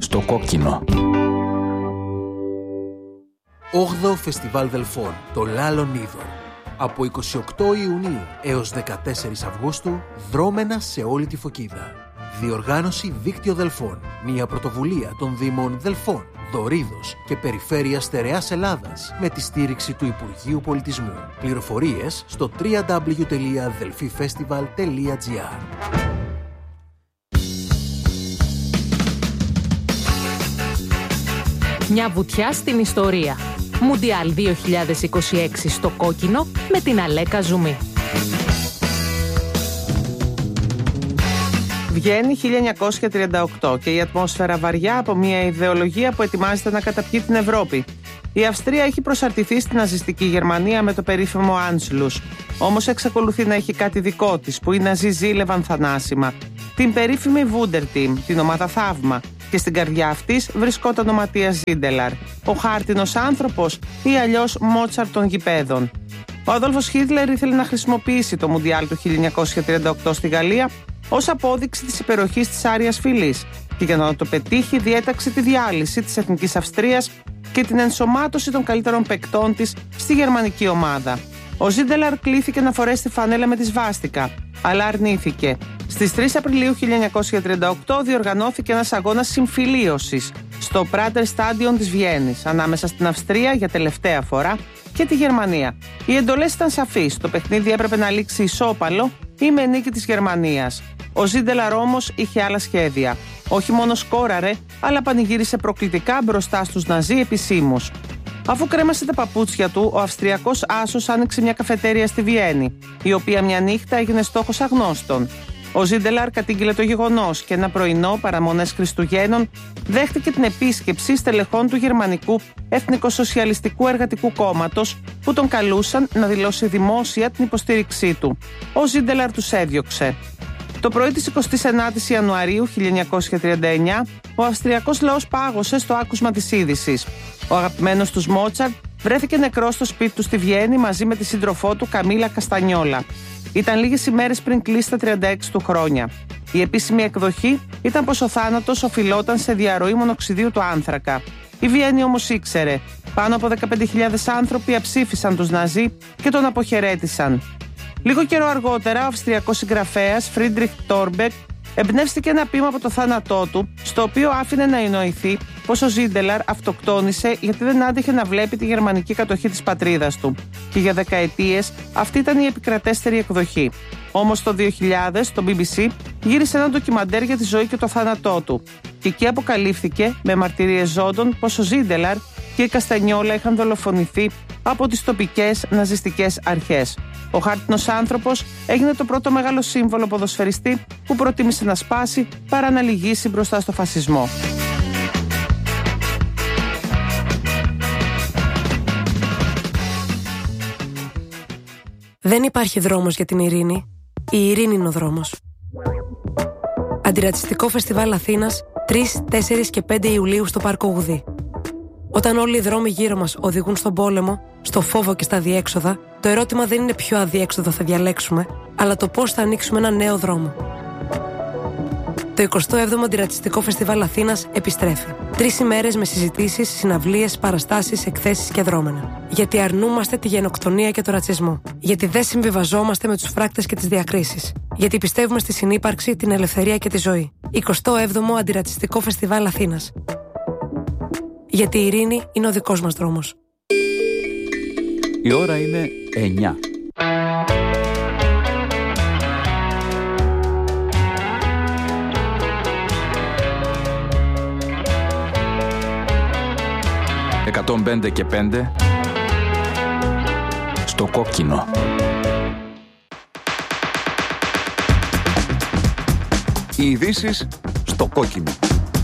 Στο κόκκινο. 8ο Φεστιβάλ Δελφών, το Λάλον Είδωρ. Από 28 Ιουνίου έως 14 Αυγούστου, δρόμενα σε όλη τη Φωκίδα. Διοργάνωση Δίκτυο Δελφών. Μια πρωτοβουλία των Δήμων Δελφών, Δωρίδος και Περιφέρειας Στερεάς Ελλάδας με τη στήριξη του Υπουργείου Πολιτισμού. Πληροφορίες στο www.delfifestival.gr. Μια βουτιά στην ιστορία. Μουντιάλ 2026 στο κόκκινο με την Αλέκα Ζουμί. Βγαίνει 1938 και η ατμόσφαιρα βαριά από μια ιδεολογία που ετοιμάζεται να καταπιεί την Ευρώπη. Η Αυστρία έχει προσαρτηθεί στην ναζιστική Γερμανία με το περίφημο Anschluss. Όμως εξακολουθεί να έχει κάτι δικό της που οι Ναζί ζήλευαν θανάσιμα. Την περίφημη Wunderteam, την ομάδα Θαύμα. Και στην καρδιά αυτής βρισκόταν ο Ματίας Ζίντελαρ, ο χάρτινος άνθρωπος ή αλλιώς Μότσαρτ των γηπέδων. Ο Αδόλφος Χίτλερ ήθελε να χρησιμοποιήσει το Μουντιάλ του 1938 στη Γαλλία ως απόδειξη της υπεροχής της Άριας φυλής και για να το πετύχει διέταξε τη διάλυση της Εθνικής Αυστρίας και την ενσωμάτωση των καλύτερων παικτών της στη γερμανική ομάδα. Ο Ζίντελαρ κλήθηκε να φορέσει τη φανέλα με τη σβάστικα, αλλά αρνήθηκε. Στις 3 Απριλίου 1938 διοργανώθηκε ένας αγώνας συμφιλίωσης στο Prater Stadion της Βιέννης ανάμεσα στην Αυστρία για τελευταία φορά και τη Γερμανία. Οι εντολές ήταν σαφείς. Το παιχνίδι έπρεπε να λήξει ισόπαλο ή με νίκη της Γερμανίας. Ο Ζίντελαρ όμως είχε άλλα σχέδια. Όχι μόνο σκόραρε, αλλά πανηγύρισε προκλητικά μπροστά στους Ναζί επισήμους. Αφού κρέμασε τα παπούτσια του, ο Αυστριακός άσος άνοιξε μια καφετέρια στη Βιέννη, η οποία μια νύχτα έγινε στόχος αγνώστων. Ο Ζίντελαρ κατήγγειλε το γεγονός και ένα πρωινό παραμονές Χριστουγέννων δέχτηκε την επίσκεψη στελεχών του Γερμανικού Εθνικοσοσιαλιστικού Εργατικού Κόμματος που τον καλούσαν να δηλώσει δημόσια την υποστήριξή του. Ο Ζίντελαρ τους έδιωξε. Το πρωί της 29ης Ιανουαρίου 1939, ο Αυστριακός λαός πάγωσε στο άκουσμα της είδησης. Ο αγαπημένος τους Μότσαρτ βρέθηκε νεκρός στο σπίτι του στη Βιέννη μαζί με τη σύντροφό του Καμίλα Καστανιόλα. Ήταν λίγες ημέρες πριν κλείσει τα 36 του χρόνια. Η επίσημη εκδοχή ήταν πως ο θάνατος οφειλόταν σε διαρροή μονοξιδίου του άνθρακα. Η Βιέννη όμως ήξερε. Πάνω από 15.000 άνθρωποι αψήφισαν τους Ναζί και τον αποχαιρέτησαν. Λίγο καιρό αργότερα, ο αυστριακός συγγραφέας Φρίντριχ Τόρμπεκ εμπνεύστηκε ένα ποίημα από το θάνατό του, στο οποίο άφηνε να εννοηθεί πως ο Ζίντελαρ αυτοκτόνησε γιατί δεν άντεχε να βλέπει τη γερμανική κατοχή της πατρίδας του. Και για δεκαετίες αυτή ήταν η επικρατέστερη εκδοχή. Όμως το 2000 το BBC γύρισε ένα ντοκιμαντέρ για τη ζωή και το θάνατό του. Και εκεί αποκαλύφθηκε με μαρτυρίες ζώντων πως ο Ζίντελαρ και η Καστανιόλα είχαν δολοφονηθεί από τις τοπικές ναζιστικές αρχές. Ο χάρτινος άνθρωπος έγινε το πρώτο μεγάλο σύμβολο ποδοσφαιριστή που προτίμησε να σπάσει παρά να λυγίσει μπροστά στο φασισμό. Δεν υπάρχει δρόμος για την ειρήνη. Η ειρήνη είναι ο δρόμος. Αντιρατσιστικό Φεστιβάλ Αθήνας 3, 4 και 5 Ιουλίου στο Πάρκο Γουδί. Όταν όλοι οι δρόμοι γύρω μας οδηγούν στον πόλεμο, στο φόβο και στα αδιέξοδα, το ερώτημα δεν είναι ποιο αδιέξοδο θα διαλέξουμε, αλλά το πώς θα ανοίξουμε ένα νέο δρόμο. Το 27ο Αντιρατσιστικό Φεστιβάλ Αθήνας επιστρέφει. 3 ημέρες με συζητήσεις, συναυλίες, παραστάσεις, εκθέσεις και δρόμενα. Γιατί αρνούμαστε τη γενοκτονία και το ρατσισμό. Γιατί δεν συμβιβαζόμαστε με τους φράκτες και τις διακρίσεις. Γιατί πιστεύουμε στη συνύπαρξη, την ελευθερία και τη ζωή. 27ο Αντιρατσιστικό Φεστιβάλ Αθήνας. Γιατί η ειρήνη είναι ο δικός μας δρόμος. Η ώρα είναι 9. «105 και 5» στο κόκκινο. Οι ειδήσεις στο κόκκινο.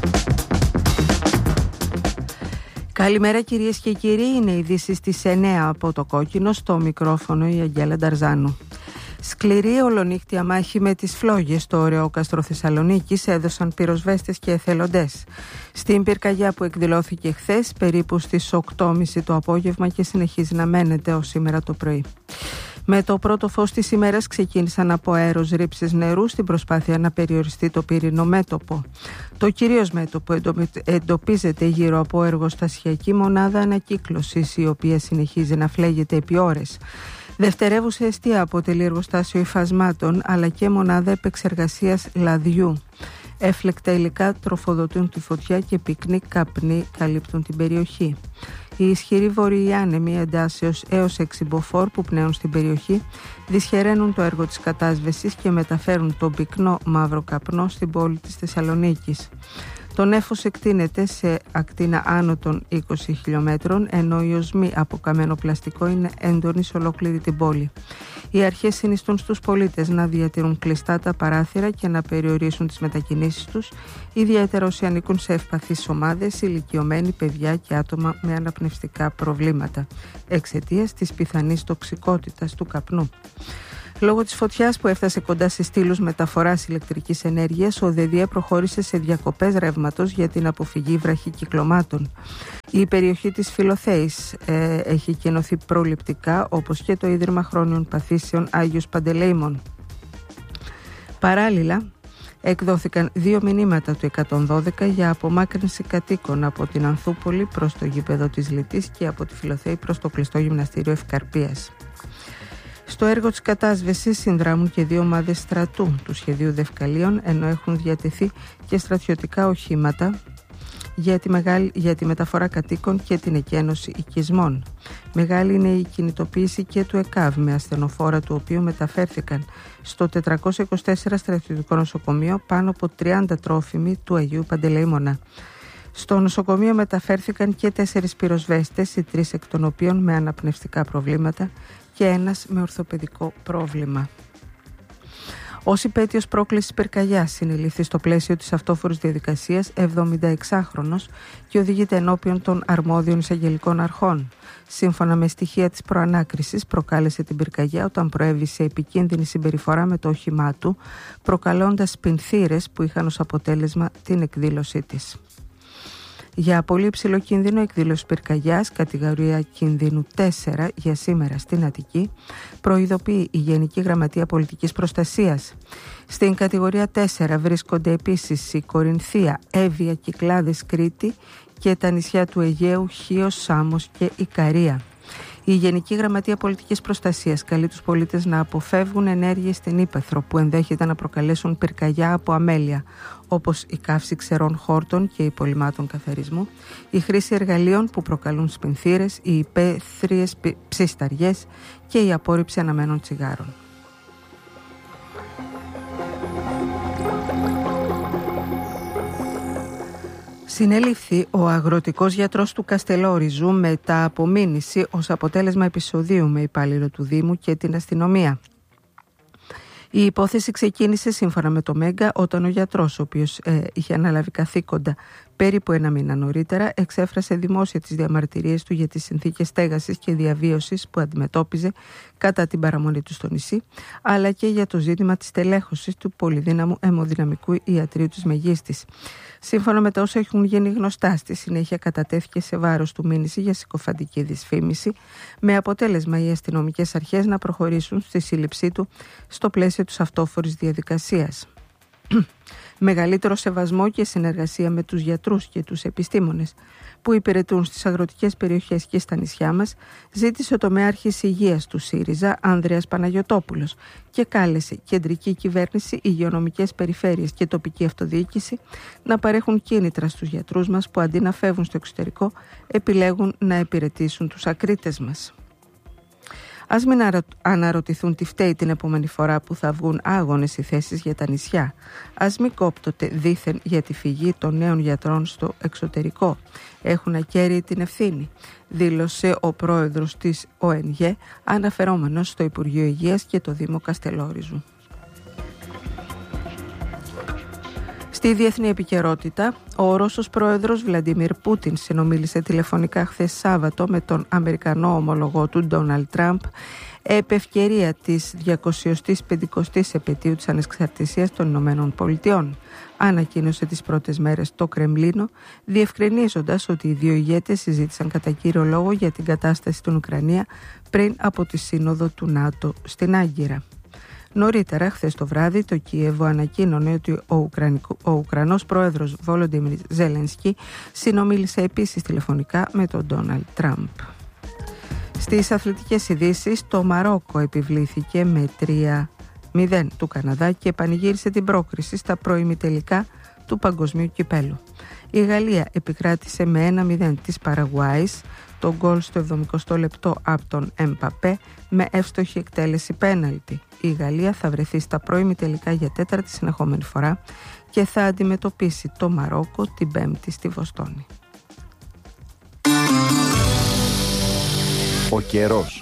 Καλημέρα κυρίες και κύριοι, είναι οι ειδήσεις στις 9 από το κόκκινο, στο μικρόφωνο η Αγγέλα Νταρζάνου. Σκληρή ολονύχτια μάχη με τις φλόγες στο Ωρεόκαστρο Θεσσαλονίκης έδωσαν πυροσβέστες και εθελοντές. Στην πυρκαγιά που εκδηλώθηκε χθες περίπου στις 8.30 το απόγευμα και συνεχίζει να μένεται ως σήμερα το πρωί. Με το πρώτο φως της ημέρας ξεκίνησαν από αέρος ρήψεις νερού στην προσπάθεια να περιοριστεί το πύρινο μέτωπο. Το κυρίως μέτωπο εντοπίζεται γύρω από εργοστασιακή μονάδα ανακύκλωσης, η οποία συνεχίζει να φλέγεται επί ώρες. Δευτερεύουσα εστία αποτελεί εργοστάσιο υφασμάτων, αλλά και μονάδα επεξεργασίας λαδιού. Έφλεκτα υλικά τροφοδοτούν τη φωτιά και πυκνοί καπνοί καλύπτουν την περιοχή. Οι ισχυροί βορειοί άνεμοι εντάσεως έως 6 μποφόρ που πνέουν στην περιοχή δυσχεραίνουν το έργο της κατάσβεσης και μεταφέρουν τον πυκνό μαύρο καπνό στην πόλη της Θεσσαλονίκης. Το νέφος εκτείνεται σε ακτίνα άνω των 20 χιλιόμετρων, ενώ οι οσμοί από καμένο πλαστικό είναι έντονοι σε ολόκληρη την πόλη. Οι αρχές συνιστούν στους πολίτες να διατηρούν κλειστά τα παράθυρα και να περιορίσουν τις μετακινήσεις τους, ιδιαίτερα όσοι ανήκουν σε ευπαθείς ομάδες, ηλικιωμένοι, παιδιά και άτομα με αναπνευστικά προβλήματα, εξαιτίας της πιθανής τοξικότητας του καπνού. Λόγω της φωτιάς που έφτασε κοντά σε στήλους μεταφοράς ηλεκτρικής ενέργειας, ο ΔΔΕ προχώρησε σε διακοπές ρεύματος για την αποφυγή βραχικυκλωμάτων. Η περιοχή της Φιλοθέης έχει κενωθεί προληπτικά, όπως και το Ίδρυμα Χρόνιων Παθήσεων Άγιος Παντελεήμων. Παράλληλα, εκδόθηκαν 2 μηνύματα του 112 για απομάκρυνση κατοίκων από την Ανθούπολη προς το γήπεδο της Λυτής και από τη Φιλοθέη προς το κλειστό γυμναστήριο Ευκαρπίας. Στο έργο της κατάσβεσης συνδράμουν και 2 ομάδες στρατού του σχεδίου Δευκαλίων, ενώ έχουν διατεθεί και στρατιωτικά οχήματα για τη μεταφορά κατοίκων και την εκένωση οικισμών. Μεγάλη είναι η κινητοποίηση και του ΕΚΑΒ, με ασθενοφόρα του οποίου μεταφέρθηκαν στο 424 στρατιωτικό νοσοκομείο πάνω από 30 τρόφιμοι του Αγίου Παντελεήμωνα. Στο νοσοκομείο μεταφέρθηκαν και 4 πυροσβέστες, οι 3 εκ των οποίων με αναπνευστικά προβλήματα και ένας με ορθοπαιδικό πρόβλημα. Ως υπαίτειος πρόκλησης πυρκαγιάς συνελήφθη στο πλαίσιο της αυτόφορης διαδικασίας 76χρονος και οδηγείται ενώπιον των αρμόδιων εισαγγελικών αρχών. Σύμφωνα με στοιχεία της προανάκρισης, προκάλεσε την πυρκαγιά όταν προέβη σε επικίνδυνη συμπεριφορά με το όχημά του, προκαλώντας πινθύρες που είχαν ως αποτέλεσμα την εκδήλωσή της. Για πολύ υψηλό κίνδυνο εκδήλωση πυρκαγιάς, κατηγορία κινδύνου 4 για σήμερα στην Αττική, προειδοποιεί η Γενική Γραμματεία Πολιτικής Προστασίας. Στην κατηγορία 4 βρίσκονται επίσης η Κορινθία, Εύβοια, Κυκλάδες, Κρήτη και τα νησιά του Αιγαίου, Χίος, Σάμος και Ικαρία. Η Γενική Γραμματεία Πολιτικής Προστασίας καλεί τους πολίτες να αποφεύγουν ενέργειες στην ύπαιθρο που ενδέχεται να προκαλέσουν πυρκαγιά από αμέλεια, όπως η καύση ξερών χόρτων και υπολειμμάτων καθαρισμού, η χρήση εργαλείων που προκαλούν σπινθύρες, οι υπαίθριες ψισταριές και η απόρριψη αναμένων τσιγάρων. Συνελήφθη ο αγροτικός γιατρός του Καστελόριζου μετά από μήνυση ως αποτέλεσμα επεισοδίου με υπάλληλο του Δήμου και την αστυνομία. Η υπόθεση ξεκίνησε σύμφωνα με το Μέγκα όταν ο γιατρός, ο οποίος είχε αναλάβει καθήκοντα περίπου 1 μήνα νωρίτερα, εξέφρασε δημόσια τις διαμαρτυρίες του για τις συνθήκες στέγασης και διαβίωσης που αντιμετώπιζε κατά την παραμονή του στο νησί, αλλά και για το ζήτημα της τελέχωσης του πολυδύναμου αιμοδυναμικού ιατρείου της Μεγίστης. Σύμφωνα με τα όσα έχουν γίνει γνωστά, στη συνέχεια κατατέθηκε σε βάρος του μήνυση για συκοφαντική δυσφήμιση, με αποτέλεσμα οι αστυνομικές αρχές να προχωρήσουν στη σύλληψή του στο πλαίσιο της αυτόφορης διαδικασίας. Μεγαλύτερο σεβασμό και συνεργασία με τους γιατρούς και τους επιστήμονες που υπηρετούν στις αγροτικές περιοχές και στα νησιά μας, ζήτησε ο τομέαρχης υγείας του ΣΥΡΙΖΑ, Ανδρέας Παναγιωτόπουλος, και κάλεσε κεντρική κυβέρνηση, υγειονομικές περιφέρειες και τοπική αυτοδιοίκηση να παρέχουν κίνητρα στους γιατρούς μας που αντί να φεύγουν στο εξωτερικό επιλέγουν να υπηρετήσουν τους ακρίτες μας. Ας μην αναρωτηθούν τι φταίει την επόμενη φορά που θα βγουν άγονες οι θέσεις για τα νησιά. Ας μην κόπτονται δήθεν για τη φυγή των νέων γιατρών στο εξωτερικό. Έχουν ακέραιη την ευθύνη, δήλωσε ο πρόεδρος της ΟΕΝΓΕ, αναφερόμενος στο Υπουργείο Υγείας και το Δήμο Καστελόριζου. Στη διεθνή επικαιρότητα, ο Ρώσος πρόεδρος Βλαντιμίρ Πούτιν συνομίλησε τηλεφωνικά χθες Σάββατο με τον Αμερικανό ομολογό του Ντόναλντ Τραμπ επ' ευκαιρία της 250ης επετείου της ανεξαρτησίας των Ηνωμένων Πολιτειών. Ανακοίνωσε τις πρώτες μέρες το Κρεμλίνο, διευκρινίζοντας ότι οι δύο ηγέτες συζήτησαν κατά κύριο λόγο για την κατάσταση στην Ουκρανία πριν από τη σύνοδο του ΝΑΤΟ στην Άγκυρα. Νωρίτερα, χθες το βράδυ, το Κίεβο ανακοίνωνε ότι ο Ουκρανός πρόεδρος Βόλοντιμιρ Ζέλενσκι συνομίλησε επίσης τηλεφωνικά με τον Ντόναλντ Τραμπ. Στις αθλητικές ειδήσεις, το Μαρόκο επιβλήθηκε με 3-0 του Καναδά και πανηγύρισε την πρόκριση στα προημιτελικά του Παγκοσμίου Κυπέλου. Η Γαλλία επικράτησε με 1-0 της Παραγουάης, το γκολ στο 70 λεπτό από τον Εμπαπέ με εύστοχη εκτέλεση πέναλτι. Η Γαλλία θα βρεθεί στα προημιτελικά για 4η συνεχόμενη φορά και θα αντιμετωπίσει το Μαρόκο την 5η στη Βοστόνη. Ο καιρός.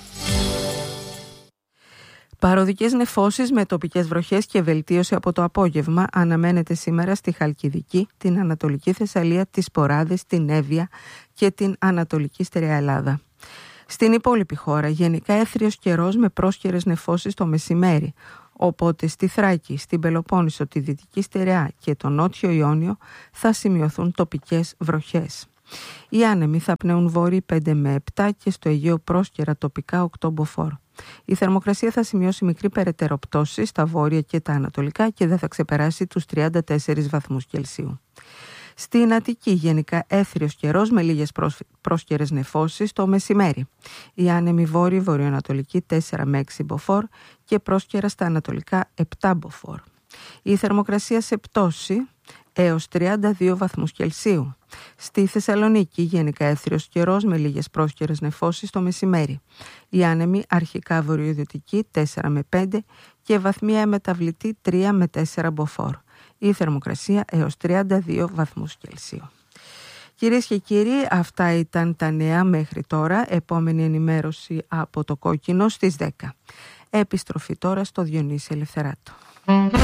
Παροδικές νεφώσεις με τοπικές βροχές και βελτίωση από το απόγευμα αναμένεται σήμερα στη Χαλκιδική, την Ανατολική Θεσσαλία, τις Ποράδες, την Εύβοια και την Ανατολική Στερεά Ελλάδα. Στην υπόλοιπη χώρα γενικά έθριος καιρός με πρόσχερες νεφώσεις το μεσημέρι, οπότε στη Θράκη, στην Πελοπόννησο, τη Δυτική Στερεά και το Νότιο Ιόνιο θα σημειωθούν τοπικές βροχές. Οι άνεμοι θα πνέουν βόρειοι 5 με 7 και στο Αιγαίο πρόσκαιρα τοπικά 8 μποφόρ. Η θερμοκρασία θα σημειώσει μικρή περαιτέρω πτώση στα βόρεια και τα ανατολικά και δεν θα ξεπεράσει τους 34 βαθμούς Κελσίου. Στην Αττική γενικά έθριος καιρός με λίγες πρόσκαιρες νεφώσεις το μεσημέρι. Οι άνεμοι βόρειοι βορειοανατολικοί 4 με 6 μποφόρ και πρόσκαιρα στα ανατολικά 7 μποφόρ. Η θερμοκρασία σε πτώση έως 32 βαθμούς Κελσίου. Στη Θεσσαλονίκη γενικά έθριος καιρός με λίγες πρόσκαιρες νεφώσεις το μεσημέρι. Οι άνεμοι αρχικά βορειοδυτικοί 4 με 5 και βαθμία μεταβλητή 3 με 4 μποφόρ. Η θερμοκρασία έως 32 βαθμούς Κελσίου. Κυρίες και κύριοι, αυτά ήταν τα νέα μέχρι τώρα. Επόμενη ενημέρωση από το Κόκκινο στις 10. Επιστροφή τώρα στο Διονύση Ελευθεράτο.